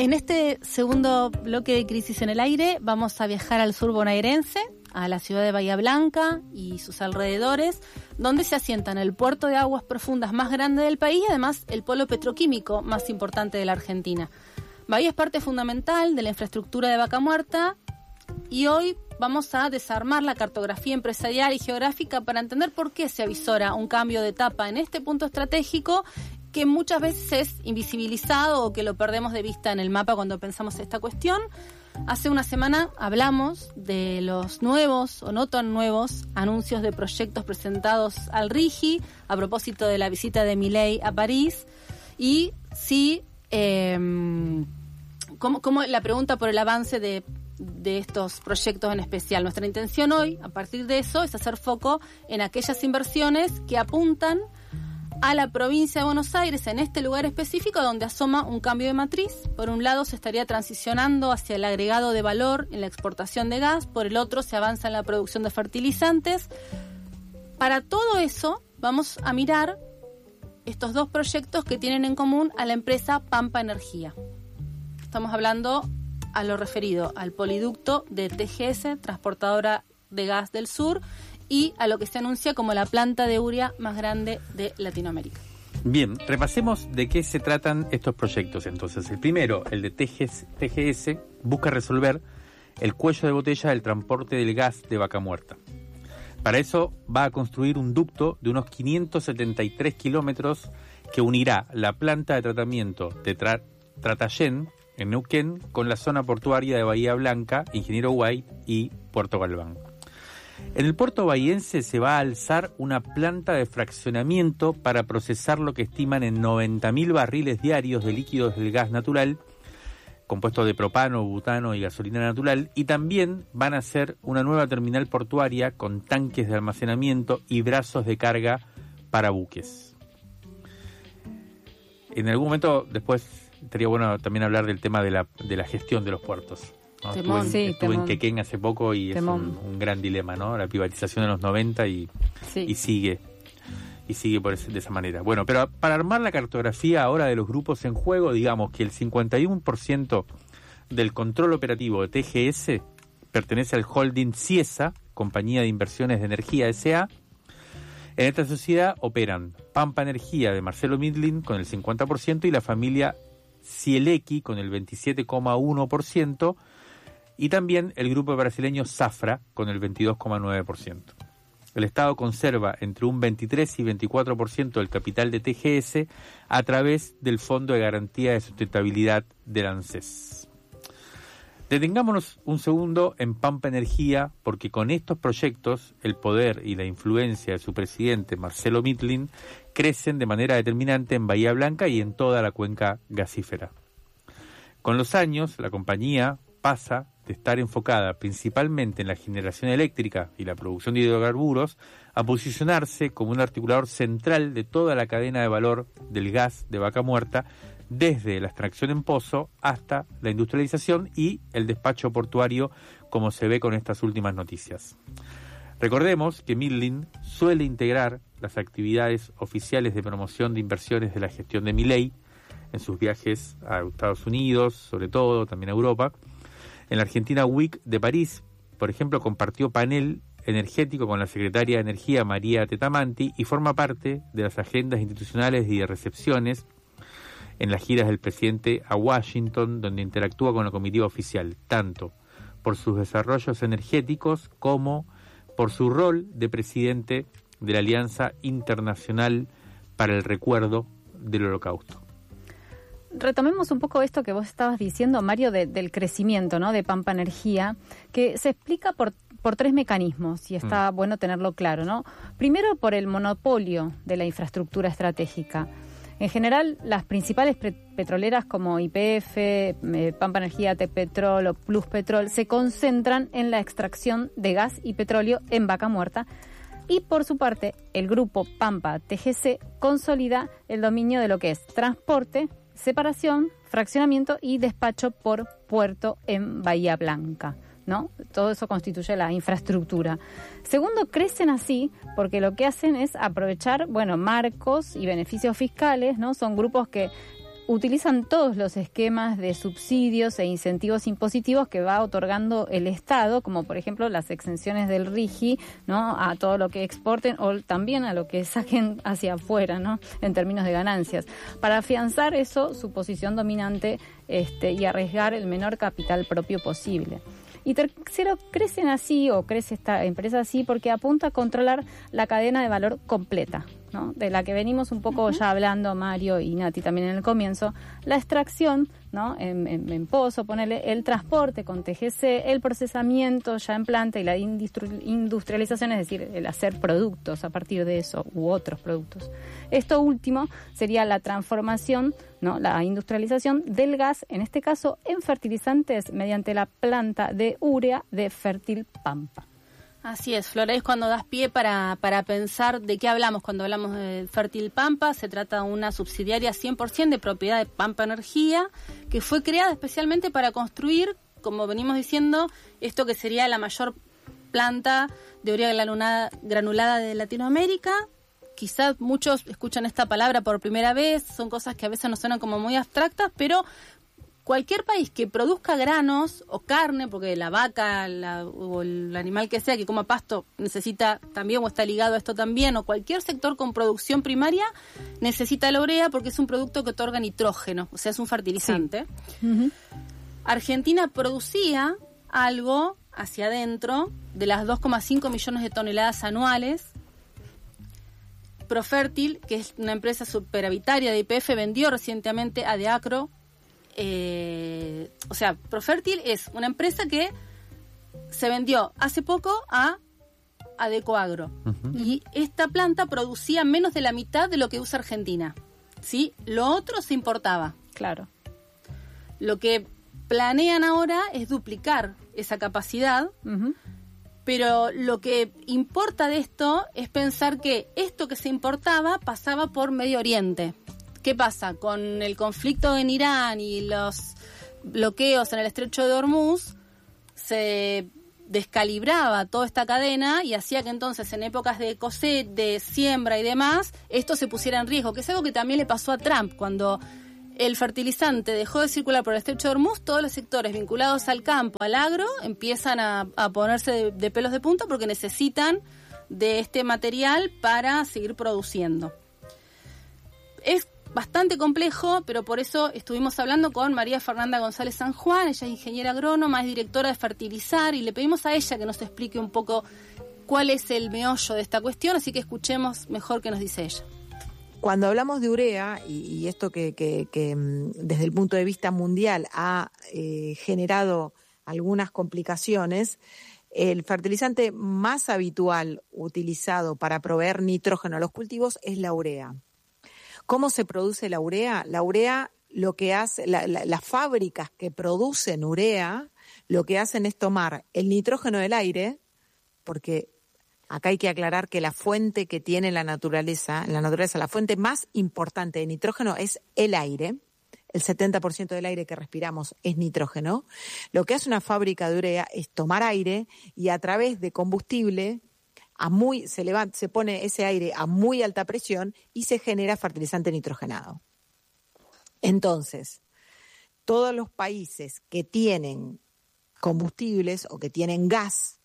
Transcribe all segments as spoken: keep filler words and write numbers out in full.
En este segundo bloque de Crisis en el Aire vamos a viajar al sur bonaerense, a la ciudad de Bahía Blanca y sus alrededores, donde se asientan el puerto de aguas profundas más grande del país y además el polo petroquímico más importante de la Argentina. Bahía es parte fundamental de la infraestructura de Vaca Muerta y hoy vamos a desarmar la cartografía empresarial y geográfica para entender por qué se avisora un cambio de etapa en este punto estratégico que muchas veces es invisibilizado o que lo perdemos de vista en el mapa cuando pensamos esta cuestión. Hace una semana hablamos de los nuevos o no tan nuevos anuncios de proyectos presentados al RIGI a propósito de la visita de Milei a París y sí, eh, como, como la pregunta por el avance de, de estos proyectos en especial. Nuestra intención hoy, a partir de eso, es hacer foco en aquellas inversiones que apuntan a la provincia de Buenos Aires, en este lugar específico donde asoma un cambio de matriz. Por un lado se estaría transicionando hacia el agregado de valor en la exportación de gas, por el otro se avanza en la producción de fertilizantes. Para todo eso vamos a mirar estos dos proyectos que tienen en común a la empresa Pampa Energía. Estamos hablando a lo referido al poliducto de T G S, transportadora de gas del sur, y a lo que se anuncia como la planta de urea más grande de Latinoamérica. Bien, repasemos de qué se tratan estos proyectos entonces. El primero, el de T G S, busca resolver el cuello de botella del transporte del gas de Vaca Muerta. Para eso va a construir un ducto de unos quinientos setenta y tres kilómetros que unirá la planta de tratamiento de Tra- Tratayén en Neuquén con la zona portuaria de Bahía Blanca, Ingeniero White y Puerto Galván. En el puerto bahiense se va a alzar una planta de fraccionamiento para procesar lo que estiman en noventa mil barriles diarios de líquidos del gas natural, compuesto de propano, butano y gasolina natural, y también van a hacer una nueva terminal portuaria con tanques de almacenamiento y brazos de carga para buques. En algún momento después estaría bueno también hablar del tema de la, de la gestión de los puertos. ¿No? Estuve, en, sí, estuve en Quequén hace poco y temón. Es un, un gran dilema, ¿no? La privatización de los noventa y, sí. y sigue y sigue por ese, de esa manera. Bueno, pero para armar la cartografía ahora de los grupos en juego, digamos que el cincuenta y uno por ciento del control operativo de T G S pertenece al holding Ciesa, Compañía de Inversiones de Energía S A. En esta sociedad operan Pampa Energía de Marcelo Midlin con el cincuenta por ciento y la familia Cielequi con el veintisiete coma uno por ciento. Y también el grupo brasileño Safra con el veintidós coma nueve por ciento. El Estado conserva entre un veintitrés y veinticuatro por ciento del capital de T G S a través del Fondo de Garantía de Sustentabilidad del ANSES. Detengámonos un segundo en Pampa Energía, porque con estos proyectos el poder y la influencia de su presidente Marcelo Midlin crecen de manera determinante en Bahía Blanca y en toda la cuenca gasífera. Con los años, la compañía pasa de estar enfocada principalmente en la generación eléctrica y la producción de hidrocarburos a posicionarse como un articulador central de toda la cadena de valor del gas de Vaca Muerta, desde la extracción en pozo hasta la industrialización y el despacho portuario, como se ve con estas últimas noticias. Recordemos que Midlin suele integrar las actividades oficiales de promoción de inversiones de la gestión de Milei en sus viajes a Estados Unidos, sobre todo, también a Europa. En la Argentina Week de París, por ejemplo, compartió panel energético con la secretaria de Energía María Tetamanti y forma parte de las agendas institucionales y de recepciones en las giras del presidente a Washington, donde interactúa con la comitiva oficial, tanto por sus desarrollos energéticos como por su rol de presidente de la Alianza Internacional para el Recuerdo del Holocausto. Retomemos un poco esto que vos estabas diciendo, Mario, de, del crecimiento, ¿no?, de Pampa Energía, que se explica por, por tres mecanismos, y está mm. bueno tenerlo claro, ¿no? Primero, por el monopolio de la infraestructura estratégica. En general, las principales pre- petroleras como Y P F, eh, Pampa Energía, T-Petrol o Plus Petrol se concentran en la extracción de gas y petróleo en Vaca Muerta. Y por su parte, el grupo Pampa T G C consolida el dominio de lo que es transporte, separación, fraccionamiento y despacho por puerto en Bahía Blanca, ¿no? Todo eso constituye la infraestructura. Segundo, crecen así porque lo que hacen es aprovechar, bueno, marcos y beneficios fiscales, ¿no? Son grupos que utilizan todos los esquemas de subsidios e incentivos impositivos que va otorgando el Estado, como por ejemplo las exenciones del RIGI, ¿no?, a todo lo que exporten o también a lo que saquen hacia afuera, ¿no?, en términos de ganancias, para afianzar eso, su posición dominante este, y arriesgar el menor capital propio posible. Y tercero, crecen así o crece esta empresa así porque apunta a controlar la cadena de valor completa, ¿no?, de la que venimos un poco uh-huh. ya hablando Mario y Nati también en el comienzo, la extracción, ¿no?, en, en, en pozo, ponerle el transporte con T G C, el procesamiento ya en planta y la industrialización, es decir, el hacer productos a partir de eso u otros productos. Esto último sería la transformación, ¿no?, la industrialización del gas, en este caso en fertilizantes mediante la planta de urea de Fértil Pampa. Así es, Flora, es cuando das pie para, para pensar de qué hablamos cuando hablamos de Fértil Pampa. Se trata de una subsidiaria cien por ciento de propiedad de Pampa Energía, que fue creada especialmente para construir, como venimos diciendo, esto que sería la mayor planta de urea granulada, granulada de Latinoamérica. Quizás muchos escuchan esta palabra por primera vez, son cosas que a veces nos suenan como muy abstractas, pero cualquier país que produzca granos o carne, porque la vaca la, o el animal que sea que coma pasto necesita también o está ligado a esto también, o cualquier sector con producción primaria necesita la urea porque es un producto que otorga nitrógeno, o sea, es un fertilizante. Sí. Uh-huh. Argentina producía algo hacia adentro de las dos coma cinco millones de toneladas anuales. Profértil, que es una empresa superavitaria de Y P F, vendió recientemente a Deacro. Eh, o sea, Profértil es una empresa que se vendió hace poco a Adecoagro. Uh-huh. Y esta planta producía menos de la mitad de lo que usa Argentina, ¿sí? Lo otro se importaba. Claro. Lo que planean ahora es duplicar esa capacidad, uh-huh. pero lo que importa de esto es pensar que esto que se importaba pasaba por Medio Oriente. ¿Qué pasa? Con el conflicto en Irán y los bloqueos en el estrecho de Hormuz, se descalibraba toda esta cadena y hacía que entonces en épocas de cosecha, de siembra y demás, esto se pusiera en riesgo, que es algo que también le pasó a Trump. Cuando el fertilizante dejó de circular por el estrecho de Hormuz, todos los sectores vinculados al campo, al agro, empiezan a, a ponerse de, de pelos de punta porque necesitan de este material para seguir produciendo. Es bastante complejo, pero por eso estuvimos hablando con María Fernanda González San Juan. Ella es ingeniera agrónoma, es directora de Fertilizar, y le pedimos a ella que nos explique un poco cuál es el meollo de esta cuestión, así que escuchemos mejor qué nos dice ella. Cuando hablamos de urea, y, y esto que, que, que desde el punto de vista mundial ha eh, generado algunas complicaciones, el fertilizante más habitual utilizado para proveer nitrógeno a los cultivos es la urea. ¿Cómo se produce la urea? La urea, lo que hace, la, la, las fábricas que producen urea, lo que hacen es tomar el nitrógeno del aire, porque acá hay que aclarar que la fuente que tiene la naturaleza, la naturaleza, la fuente más importante de nitrógeno es el aire. El setenta por ciento del aire que respiramos es nitrógeno. Lo que hace una fábrica de urea es tomar aire y a través de combustible a muy, se levanta, se pone ese aire a muy alta presión y se genera fertilizante nitrogenado. Entonces, todos los países que tienen combustibles o que tienen gas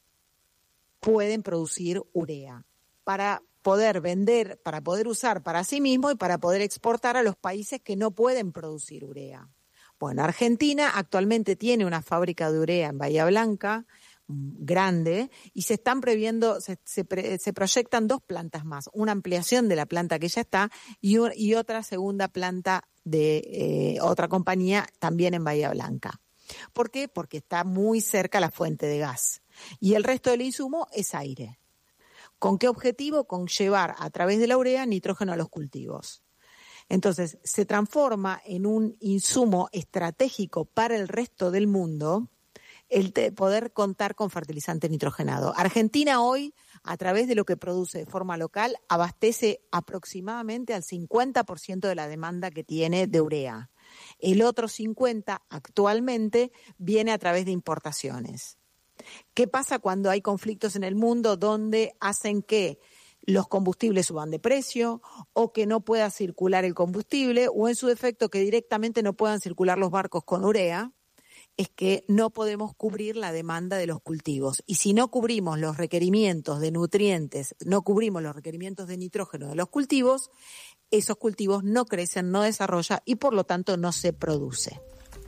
pueden producir urea para poder vender, para poder usar para sí mismo y para poder exportar a los países que no pueden producir urea. Bueno, Argentina actualmente tiene una fábrica de urea en Bahía Blanca, grande, y se están previendo, se, se, pre, se proyectan dos plantas más, una ampliación de la planta que ya está y, y otra segunda planta de eh, otra compañía también en Bahía Blanca. ¿Por qué? Porque está muy cerca la fuente de gas y el resto del insumo es aire. ¿Con qué objetivo? Con llevar a través de la urea nitrógeno a los cultivos. Entonces, se transforma en un insumo estratégico para el resto del mundo el de poder contar con fertilizante nitrogenado. Argentina hoy, a través de lo que produce de forma local, abastece aproximadamente al cincuenta por ciento de la demanda que tiene de urea. El otro cincuenta por ciento actualmente viene a través de importaciones. ¿Qué pasa cuando hay conflictos en el mundo donde hacen que los combustibles suban de precio, o que no pueda circular el combustible, o en su defecto que directamente no puedan circular los barcos con urea, es que no podemos cubrir la demanda de los cultivos. Y si no cubrimos los requerimientos de nutrientes, no cubrimos los requerimientos de nitrógeno de los cultivos, esos cultivos no crecen, no desarrollan y por lo tanto no se produce.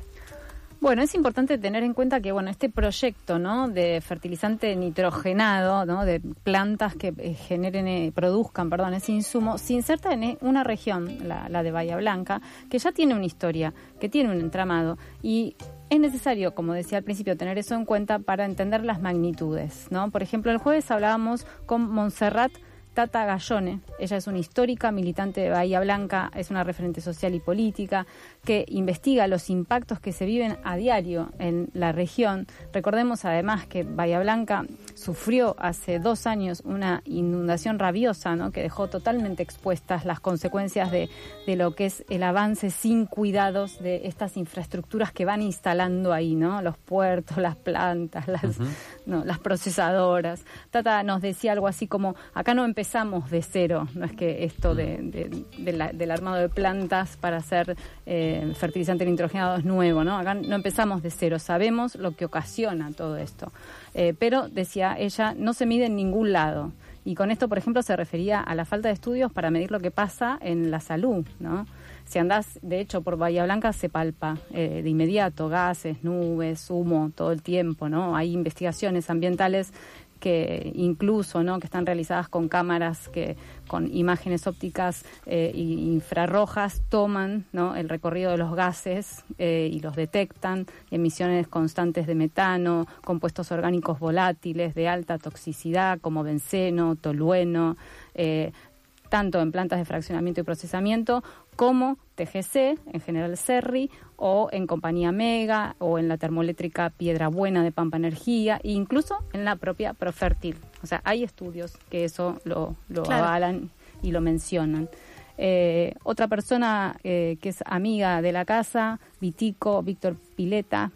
Bueno, es importante tener en cuenta que bueno, este proyecto, ¿no?, de fertilizante nitrogenado, ¿no?, de plantas que eh, generen, eh, produzcan, perdón, ese insumo, se inserta en una región, la, la de Bahía Blanca, que ya tiene una historia, que tiene un entramado y es necesario, como decía al principio, tener eso en cuenta para entender las magnitudes, ¿no? Por ejemplo, el jueves hablábamos con Montserrat Tata Gallone. Ella es una histórica militante de Bahía Blanca, es una referente social y política que investiga los impactos que se viven a diario en la región. Recordemos además que Bahía Blanca sufrió hace dos años una inundación rabiosa, ¿no?, que dejó totalmente expuestas las consecuencias de, de lo que es el avance sin cuidados de estas infraestructuras que van instalando ahí, ¿no? Los puertos, las plantas, las, uh-huh. no, las procesadoras. Tata nos decía algo así como, acá no empezamos de cero, no es que esto de, de, de la, del armado de plantas para hacer eh, fertilizante nitrogenado es nuevo, ¿no? Acá no empezamos de cero, sabemos lo que ocasiona todo esto. Eh, pero, decía ella, no se mide en ningún lado. Y con esto, por ejemplo, se refería a la falta de estudios para medir lo que pasa en la salud, ¿no? Si andás, de hecho, por Bahía Blanca se palpa eh, de inmediato gases, nubes, humo, todo el tiempo, ¿no? Hay investigaciones ambientales que incluso, ¿no?, que están realizadas con cámaras que con imágenes ópticas eh, infrarrojas toman, ¿no?, el recorrido de los gases eh, y los detectan, emisiones constantes de metano, compuestos orgánicos volátiles de alta toxicidad como benceno, tolueno, eh, tanto en plantas de fraccionamiento y procesamiento como T G C, en General Cerri, o en Compañía Mega, o en la termoeléctrica Piedra Buena de Pampa Energía, e incluso en la propia Profértil. O sea, hay estudios que eso lo, lo claro. avalan y lo mencionan. Eh, otra persona eh, que es amiga de la casa, Vitico, Víctor Pileta.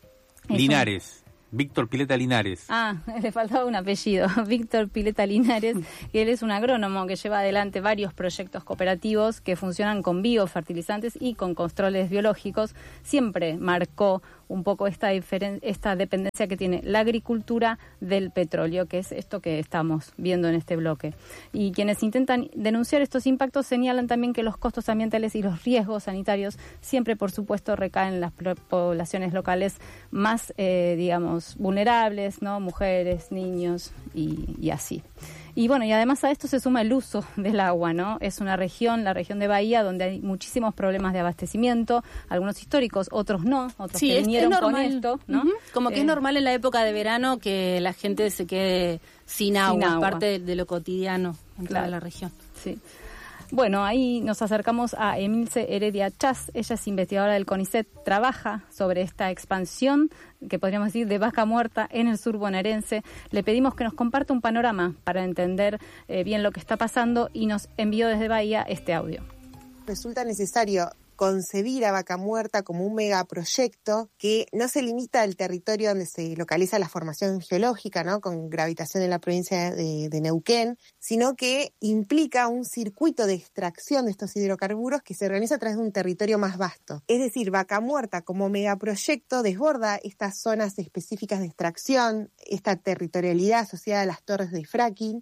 Linares. Víctor Pileta Linares. Ah, le faltaba un apellido. Víctor Pileta Linares, que él es un agrónomo que lleva adelante varios proyectos cooperativos que funcionan con biofertilizantes y con controles biológicos. Siempre marcó un poco esta diferen- esta dependencia que tiene la agricultura del petróleo, que es esto que estamos viendo en este bloque. Y quienes intentan denunciar estos impactos señalan también que los costos ambientales y los riesgos sanitarios siempre, por supuesto, recaen en las poblaciones locales más, eh, digamos, vulnerables, ¿no? Mujeres, niños y, y así. Y bueno, y además a esto se suma el uso del agua, ¿no? Es una región, la región de Bahía, donde hay muchísimos problemas de abastecimiento, algunos históricos, otros no, otros sí, que vinieron es con esto, ¿no? Uh-huh. Como que eh, es normal en la época de verano que la gente se quede sin agua, sin agua. parte de, de lo cotidiano en claro. toda la región. Sí. Bueno, ahí nos acercamos a Emilce Heredia Chas. Ella es investigadora del CONICET, trabaja sobre esta expansión, que podríamos decir de vaca muerta en el sur bonaerense. Le pedimos que nos comparta un panorama para entender eh, bien lo que está pasando y nos envió desde Bahía este audio. Resulta necesario concebir a Vaca Muerta como un megaproyecto que no se limita al territorio donde se localiza la formación geológica, ¿no?, con gravitación en la provincia de, de Neuquén, sino que implica un circuito de extracción de estos hidrocarburos que se organiza a través de un territorio más vasto. Es decir, Vaca Muerta como megaproyecto desborda estas zonas específicas de extracción, esta territorialidad asociada a las torres de fracking,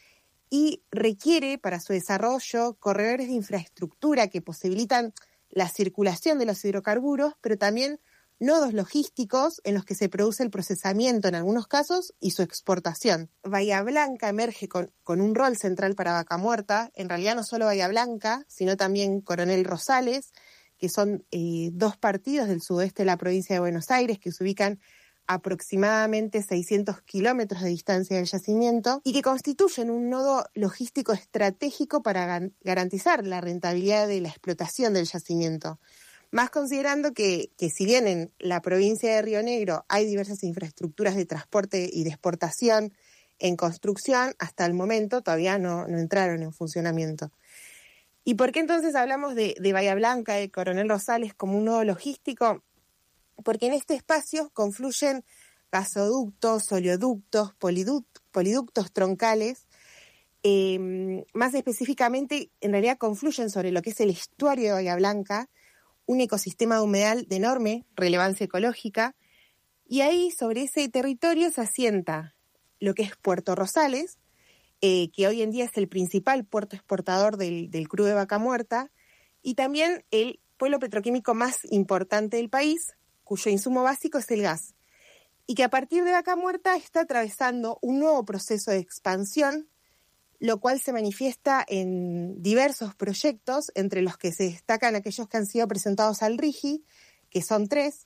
y requiere para su desarrollo corredores de infraestructura que posibilitan la circulación de los hidrocarburos, pero también nodos logísticos en los que se produce el procesamiento en algunos casos y su exportación. Bahía Blanca emerge con, con un rol central para Vaca Muerta, en realidad no solo Bahía Blanca, sino también Coronel Rosales, que son eh, dos partidos del sudoeste de la provincia de Buenos Aires que se ubican aproximadamente seiscientos kilómetros de distancia del yacimiento y que constituyen un nodo logístico estratégico para garantizar la rentabilidad de la explotación del yacimiento. Más considerando que, que si bien en la provincia de Río Negro hay diversas infraestructuras de transporte y de exportación en construcción, hasta el momento todavía no, no entraron en funcionamiento. ¿Y por qué entonces hablamos de, de Bahía Blanca, de Coronel Rosales como un nodo logístico? Porque en este espacio confluyen gasoductos, oleoductos, poliductos, poliductos troncales Eh, más específicamente, en realidad confluyen sobre lo que es el estuario de Bahía Blanca, un ecosistema de humedal de enorme relevancia ecológica, y ahí sobre ese territorio se asienta lo que es Puerto Rosales, eh, que hoy en día es el principal puerto exportador del, del crudo de vaca muerta, y también el pueblo petroquímico más importante del país, cuyo insumo básico es el gas, y que a partir de Vaca Muerta está atravesando un nuevo proceso de expansión, lo cual se manifiesta en diversos proyectos, entre los que se destacan aquellos que han sido presentados al RIGI, que son tres.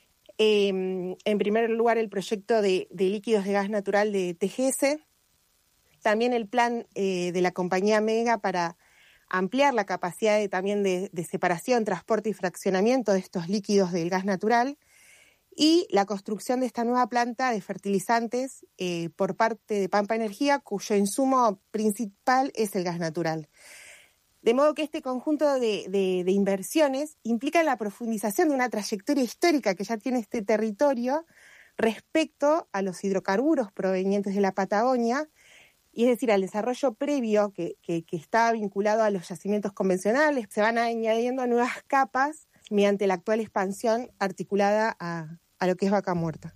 Eh, en primer lugar, el proyecto de, de líquidos de gas natural de T G S, también el plan eh, de la compañía Mega para ampliar la capacidad de, también de, de separación, transporte y fraccionamiento de estos líquidos del gas natural, y la construcción de esta nueva planta de fertilizantes eh, por parte de Pampa Energía, cuyo insumo principal es el gas natural. De modo que este conjunto de, de, de inversiones implica la profundización de una trayectoria histórica que ya tiene este territorio respecto a los hidrocarburos provenientes de la Patagonia, y es decir, al desarrollo previo que, que, que está vinculado a los yacimientos convencionales. Se van añadiendo nuevas capas mediante la actual expansión articulada a a lo que es Vaca Muerta.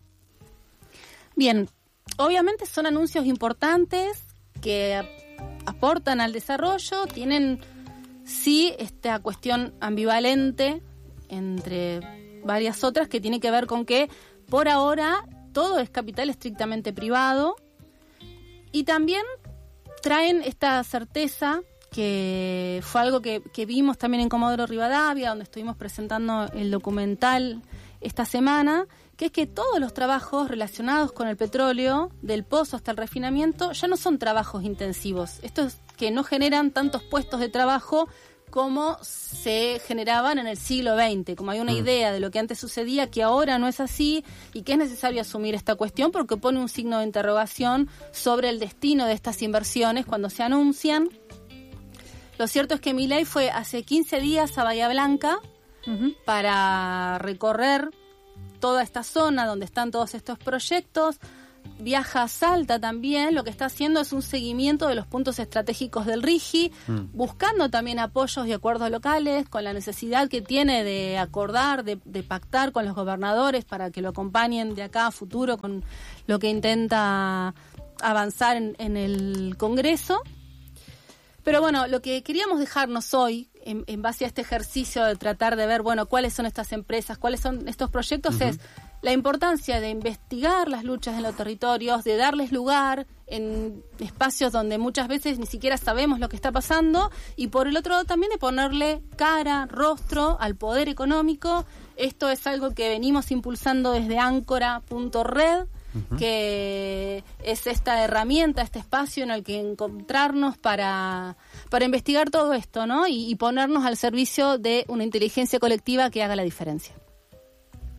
Bien, obviamente son anuncios importantes que aportan al desarrollo, tienen sí esta cuestión ambivalente entre varias otras que tiene que ver con que por ahora todo es capital estrictamente privado, y también traen esta certeza que fue algo que, que vimos también en Comodoro Rivadavia, donde estuvimos presentando el documental esta semana, que es que todos los trabajos relacionados con el petróleo, del pozo hasta el refinamiento, ya no son trabajos intensivos. Estos que no generan tantos puestos de trabajo como se generaban en el siglo veinte, como hay una mm. idea de lo que antes sucedía, que ahora no es así, y que es necesario asumir esta cuestión porque pone un signo de interrogación sobre el destino de estas inversiones cuando se anuncian. Lo cierto es que Milei fue hace quince días a Bahía Blanca, Uh-huh. para recorrer toda esta zona donde están todos estos proyectos. Viaja a Salta también, lo que está haciendo es un seguimiento de los puntos estratégicos del RIGI, mm. buscando también apoyos y acuerdos locales, con la necesidad que tiene de acordar, de, de pactar con los gobernadores para que lo acompañen de acá a futuro con lo que intenta avanzar en, en el Congreso. Pero bueno, lo que queríamos dejarnos hoy, en, en base a este ejercicio de tratar de ver, bueno, cuáles son estas empresas, cuáles son estos proyectos, uh-huh. es la importancia de investigar las luchas en los territorios, de darles lugar en espacios donde muchas veces ni siquiera sabemos lo que está pasando, y por el otro lado también de ponerle cara, rostro al poder económico. Esto es algo que venimos impulsando desde áncora punto red, Uh-huh. que es esta herramienta, este espacio en el que encontrarnos para, para investigar todo esto, ¿no? Y, y ponernos al servicio de una inteligencia colectiva que haga la diferencia.